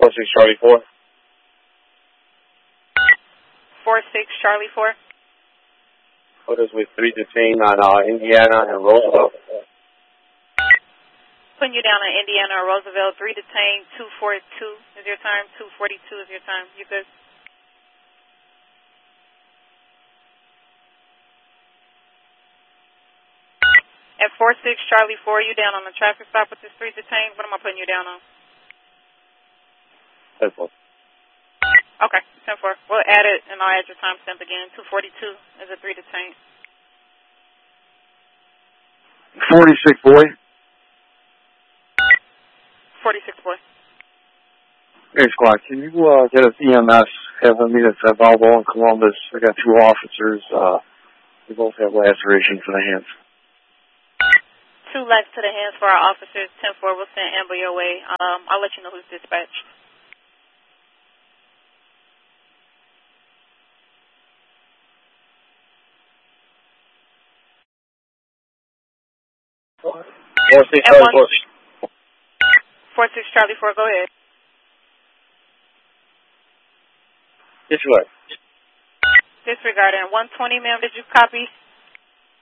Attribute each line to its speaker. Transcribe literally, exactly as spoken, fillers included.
Speaker 1: four six Charlie four.
Speaker 2: four six Charlie four.
Speaker 1: Put us with three detained on uh, Indiana and Roosevelt.
Speaker 2: Putting you down on Indiana or Roosevelt, three detained, two forty-two is your time, two forty-two is your time. You good? At four six Charlie four, you down on the traffic stop with this three detained? What am I putting you down on?
Speaker 1: ten four.
Speaker 2: Okay, ten four. We'll add it, and I'll add your timestamp again. two forty-two is a three detained.
Speaker 3: forty-six, boy.
Speaker 2: forty-six, boy.
Speaker 3: Hey, Squad, can you uh, get us E M S having me that's at Balboa in Columbus? I got two officers. Uh, they both have lacerations in the hands.
Speaker 2: Two lats to the hands for our officers. ten four, we'll send Amber your way. Um, I'll let you know who's dispatched.
Speaker 1: four six Charlie four.
Speaker 2: four six Charlie four, go ahead.
Speaker 1: Disregard.
Speaker 2: Disregarding. one twenty, ma'am, did you copy?